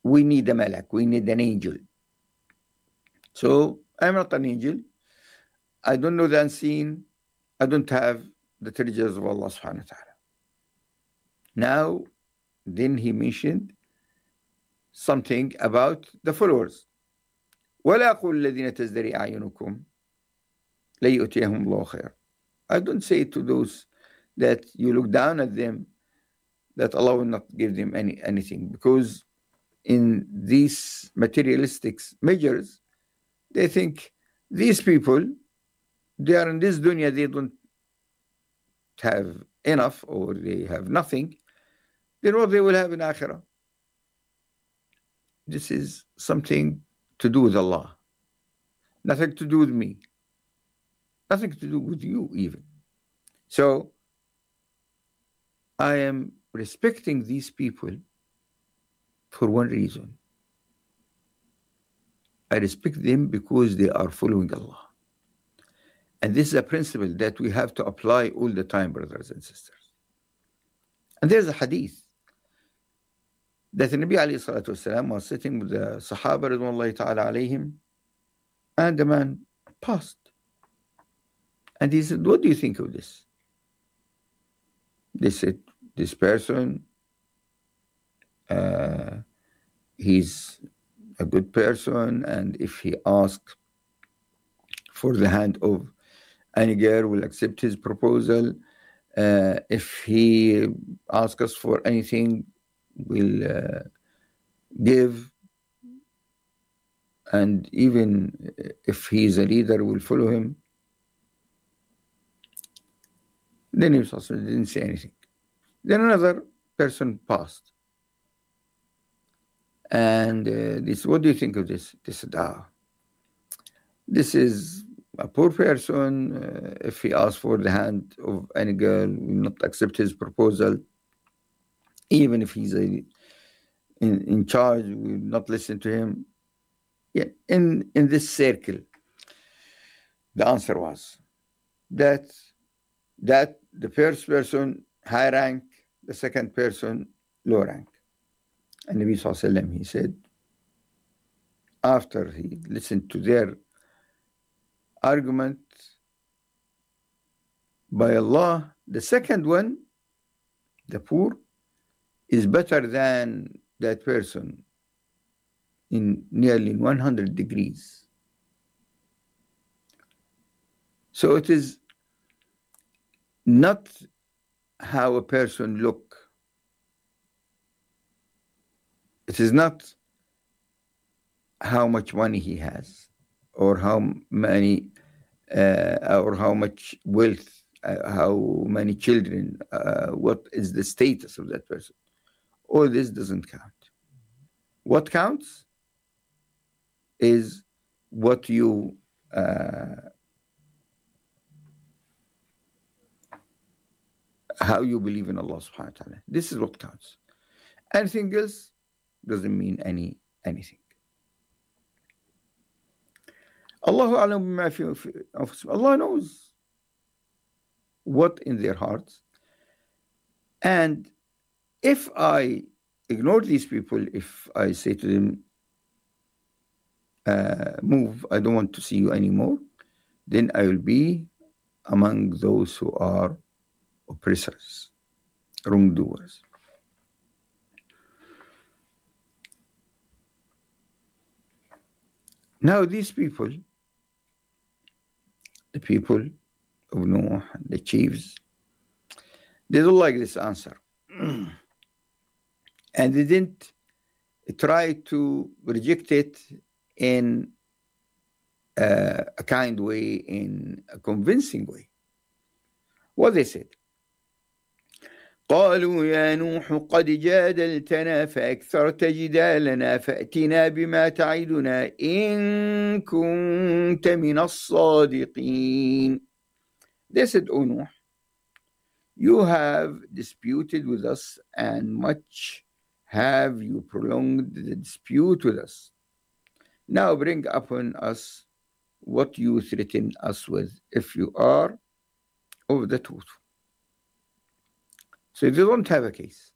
we need a malak, we need an angel. So I'm not an angel. I don't know the unseen. I don't have the treasures of Allah subhanahu wa ta'ala. Now, then he mentioned something about the followers. ولا أقول الذين تزدري أعينكم لا يؤتيهم الله خير. I don't say to those that you look down at them that Allah will not give them anything, because in these materialistic measures, they think these people, they are in this dunya, they don't have enough or they have nothing, then what they will have in akhirah. This is something to do with Allah, nothing to do with me, nothing to do with you even. So I am respecting these people for one reason. I respect them because they are following Allah. And this is a principle that we have to apply all the time, brothers and sisters. And there's a hadith that the Nabi alayhi salatu wasalam was sitting with the Sahaba radwanullahi ta'ala alayhim, and the man passed. And he said, what do you think of this? They said, this person, he's a good person, and if he asks for the hand of any girl, will accept his proposal. If he asks us for anything, we'll give. And even if he's a leader, we'll follow him. Then he didn't say anything. Then another person passed. And this, what do you think of this? They said, this is a poor person. If he asks for the hand of any girl, we will not accept his proposal. Even if he's in charge, we will not listen to him. Yeah, in this circle, the answer was that the first person, high rank, the second person, low rank. And Nabi Sallallahu Alaihi Wasallam, he said, after he listened to their argument, by Allah, the second one, the poor, is better than that person in nearly 100 degrees. So it is not how a person look. It is not how much money he has, or how many, or how much wealth, how many children, what is the status of that person. All this doesn't count. What counts is what you how you believe in Allah subhanahu wa ta'ala. This is what counts. Anything else doesn't mean anything. Allahu a'lam bima fi anfusihim. Allah knows what in their hearts. And if I ignore these people, if I say to them, move, I don't want to see you anymore, then I will be among those who are oppressors, wrongdoers. Now these people, the people of Noah, the chiefs, they don't like this answer. And they didn't try to reject it in a kind way, in a convincing way. What they said, قالوا يا نوح قد جادلتنا فأكثرت جدالنا فأتنا بما تعدنا إن كنت من الصادقين. They said, O Nuh, you have disputed with us, and much have you prolonged the dispute with us. Now bring upon us what you threaten us with, if you are of the truth. So they don't have a case.